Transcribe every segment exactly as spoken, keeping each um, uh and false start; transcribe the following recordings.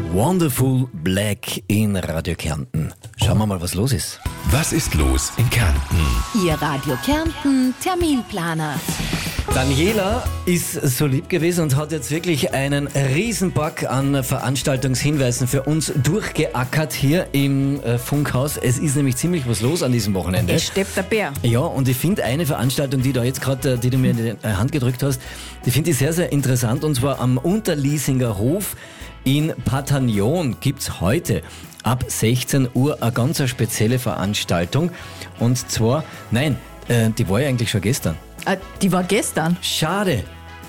Wonderful Black in Radio Kärnten. Schauen wir mal, was los ist. Was ist los in Kärnten? Ihr Radio Kärnten Terminplaner. Daniela ist so lieb gewesen und hat jetzt wirklich einen Riesenpack an Veranstaltungshinweisen für uns durchgeackert hier im äh, Funkhaus. Es ist nämlich ziemlich was los an diesem Wochenende. Es steppt der Bär. Ja, und ich finde eine Veranstaltung, die da jetzt gerade, die du mir in die Hand gedrückt hast, die finde ich sehr, sehr interessant, und zwar am Unterliesinger Hof in Patagnon gibt's heute ab sechzehn Uhr eine ganz spezielle Veranstaltung, und zwar, nein, äh, die war ja eigentlich schon gestern. Ah, die war gestern. Schade.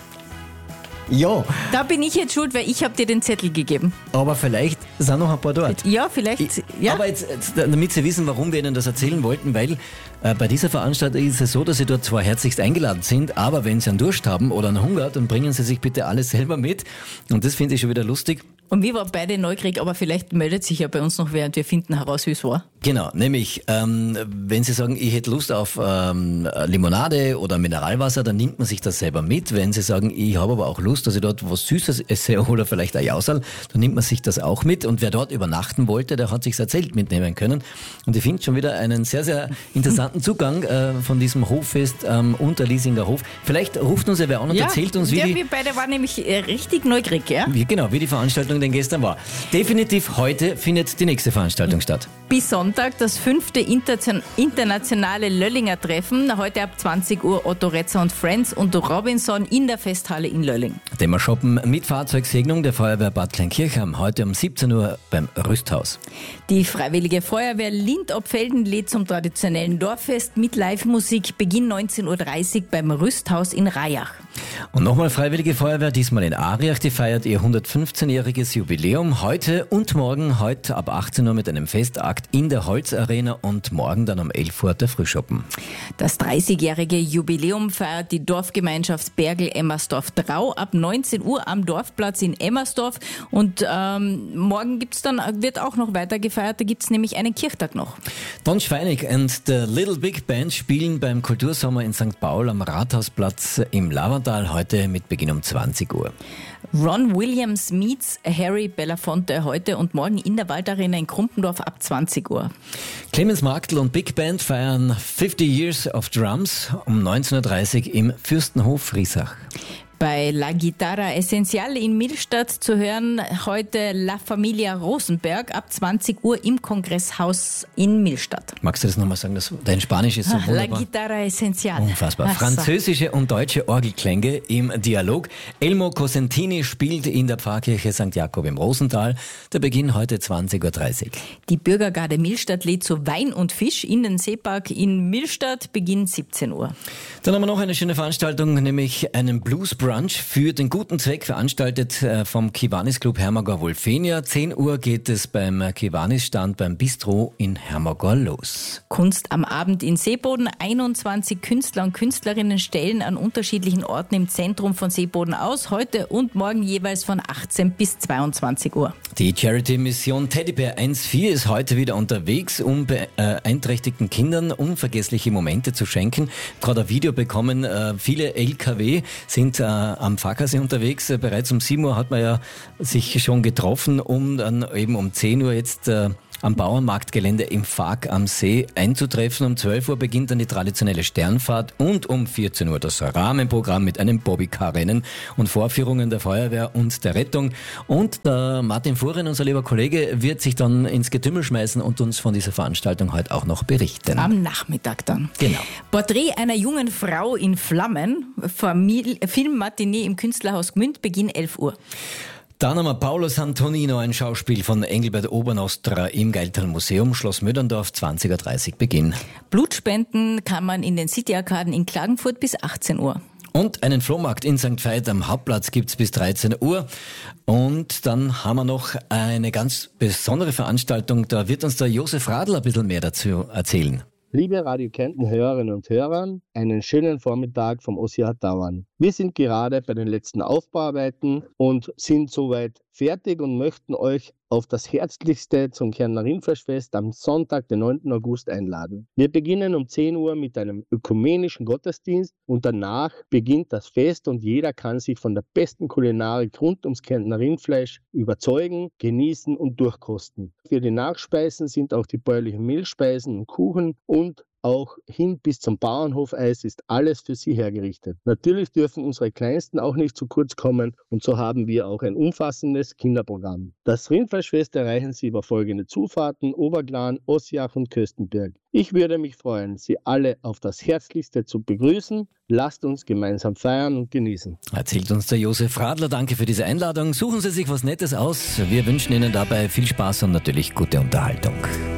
Ja, Da bin ich jetzt schuld, weil ich habe dir den Zettel gegeben. aber vielleicht sind noch ein paar dort. Ja, vielleicht. Ich, ja. Aber jetzt, jetzt, damit Sie wissen, warum wir Ihnen das erzählen wollten, weil äh, bei dieser Veranstaltung ist es so, dass Sie dort zwar herzlichst eingeladen sind, aber wenn Sie einen Durst haben oder einen Hunger, dann bringen Sie sich bitte alles selber mit. Und das finde ich schon wieder lustig. Und wir waren beide neugierig, aber vielleicht meldet sich ja bei uns noch wer und wir finden heraus, wie es war. Genau, nämlich, ähm, wenn Sie sagen, ich hätte Lust auf ähm, Limonade oder Mineralwasser, dann nimmt man sich das selber mit. Wenn Sie sagen, ich habe aber auch Lust, dass ich dort was Süßes esse oder vielleicht ein Jausal, dann nimmt man sich das auch mit. Und wer dort übernachten wollte, der hat sich sein Zelt mitnehmen können. Und ich finde schon wieder einen sehr, sehr interessanten Zugang äh, von diesem Hoffest am ähm, Unterliesinger Hof. Vielleicht ruft uns ja wer an und ja, erzählt uns, wie ja, die... wir beide waren nämlich äh, richtig neugierig, ja? Wie, genau, wie die Veranstaltung denn gestern war. Definitiv heute findet die nächste Veranstaltung statt. Bis Sonntag das fünfte Inter- internationale Löllinger Treffen. Heute ab zwanzig Uhr Otto Retzer und Friends und Robinson in der Festhalle in Lölling. Thema Shoppen mit Fahrzeugsegnung der Feuerwehr Bad Kleinkirchheim. Heute um siebzehn Uhr beim Rüsthaus. Die Freiwillige Feuerwehr Lindt-Obfelden lädt zum traditionellen Dorffest mit Live-Musik. Beginn neunzehn Uhr dreißig beim Rüsthaus in Rajach. Und nochmal Freiwillige Feuerwehr, diesmal in Ariach. Die feiert ihr hundertfünfzehnjähriges Jubiläum. Heute und morgen, heute ab achtzehn Uhr mit einem Festakt in der Holzarena und morgen dann um elf Uhr der Frühschoppen. Das dreißigjährige Jubiläum feiert die Dorfgemeinschaft Bergl-Emmersdorf-Drau ab neunzehn Uhr am Dorfplatz in Emmersdorf. Und ähm, morgen gibt's dann, wird auch noch weiter gefeiert, da gibt's nämlich einen Kirchtag noch. Don Schweinig and the Little Big Band spielen beim Kultursommer in Sankt Paul am Rathausplatz im Lavantal heute mit Beginn um zwanzig Uhr. Ron Williams meets Harry Belafonte heute und morgen in der Waldarena in Krumpendorf ab zwanzig Uhr. Clemens Marktl und Big Band feiern fifty Years of Drums um neunzehn Uhr dreißig im Fürstenhof Friesach. Bei La Guitarra Essential in Millstatt zu hören heute La Familia Rosenberg ab zwanzig Uhr im Kongresshaus in Millstatt. Magst du das nochmal sagen? Das, dein Spanisch ist so La wunderbar. Guitarra Essential. Unfassbar. Ach so. Französische und deutsche Orgelklänge im Dialog. Elmo Cosentini spielt in der Pfarrkirche Sankt Jakob im Rosental. Der Beginn heute zwanzig Uhr dreißig. Die Bürgergarde Millstatt lädt zu Wein und Fisch in den Seepark in Millstatt, Beginn siebzehn Uhr. Dann haben wir noch eine schöne Veranstaltung, nämlich einen Blues Brunch für den guten Zweck, veranstaltet vom Kiwanis Club Hermagor Wolfenia. zehn Uhr geht es beim Kiwanis Stand beim Bistro in Hermagor los. Kunst am Abend in Seeboden. einundzwanzig Künstler und Künstlerinnen stellen an unterschiedlichen Orten im Zentrum von Seeboden aus. Heute und morgen jeweils von achtzehn bis zweiundzwanzig Uhr. Die Charity-Mission Teddybär eins vier ist heute wieder unterwegs, um beeinträchtigten Kindern unvergessliche Momente zu schenken. Gerade ein Video bekommen, äh, viele L K W sind äh, am Fackersee unterwegs. Äh, bereits um sieben Uhr hat man ja sich schon getroffen, um dann eben um zehn Uhr jetzt äh, am Bauernmarktgelände im Fag am See einzutreffen. Um zwölf Uhr beginnt dann die traditionelle Sternfahrt und um vierzehn Uhr das Rahmenprogramm mit einem Bobbycar-Rennen und Vorführungen der Feuerwehr und der Rettung. Und der Martin Fuhren, unser lieber Kollege, wird sich dann ins Getümmel schmeißen und uns von dieser Veranstaltung heute auch noch berichten. Am Nachmittag dann. Genau. Porträt einer jungen Frau in Flammen. Familie, Filmmatinee im Künstlerhaus Gmünd, Beginn elf Uhr. Dann haben wir Paolo Santonino, ein Schauspiel von Engelbert Obernostra im Geiltal Museum, Schloss Möderndorf, zwanzig Uhr dreißig Beginn. Blutspenden kann man in den City-Arkaden in Klagenfurt bis achtzehn Uhr. Und einen Flohmarkt in Sankt Veit am Hauptplatz gibt's bis dreizehn Uhr. Und dann haben wir noch eine ganz besondere Veranstaltung, da wird uns der Josef Radl ein bisschen mehr dazu erzählen. Liebe Radio Kärnten Hörerinnen und Hörer, einen schönen Vormittag vom Ossi hat dauern. Wir sind gerade bei den letzten Aufbauarbeiten und sind soweit fertig und möchten euch auf das Herzlichste zum Kärntner Rindfleischfest am Sonntag, den neunten August, einladen. Wir beginnen um zehn Uhr mit einem ökumenischen Gottesdienst und danach beginnt das Fest und jeder kann sich von der besten Kulinarik rund ums Kärntner Rindfleisch überzeugen, genießen und durchkosten. Für die Nachspeisen sind auch die bäuerlichen Mehlspeisen und Kuchen und auch hin bis zum Bauernhofeis ist alles für Sie hergerichtet. Natürlich dürfen unsere Kleinsten auch nicht zu kurz kommen und so haben wir auch ein umfassendes Kinderprogramm. Das Rindfleischfest erreichen Sie über folgende Zufahrten: Oberglan, Ossiach und Köstenberg. Ich würde mich freuen, Sie alle auf das Herzlichste zu begrüßen. Lasst uns gemeinsam feiern und genießen. Erzählt uns der Josef Radler. Danke für diese Einladung. Suchen Sie sich was Nettes aus. Wir wünschen Ihnen dabei viel Spaß und natürlich gute Unterhaltung.